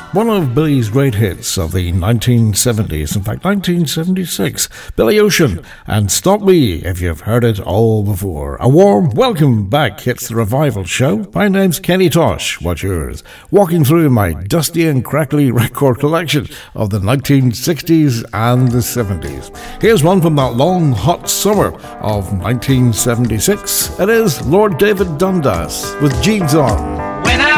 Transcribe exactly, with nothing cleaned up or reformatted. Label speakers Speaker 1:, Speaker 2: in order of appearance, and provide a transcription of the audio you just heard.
Speaker 1: One of Billy's great hits of the nineteen seventies, in fact nineteen seventy-six, Billy Ocean and Stop Me If You've Heard It All Before. A warm welcome back. It's the Revival Show. My name's Kenny Tosh. What's yours? Walking through my dusty and crackly record collection of the nineteen sixties and the seventies. Here's one from that long hot summer of nineteen seventy-six. It is Lord David Dundas with Jeans On.
Speaker 2: When I